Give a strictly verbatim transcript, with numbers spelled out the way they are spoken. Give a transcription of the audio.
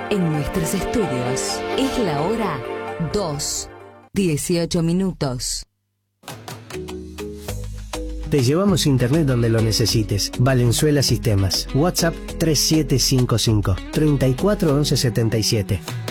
en nuestros estudios. Es la hora dos, dieciocho minutos. Te llevamos internet donde lo necesites. Valenzuela Sistemas. WhatsApp tres siete cinco cinco, treinta y cuatro once setenta y siete.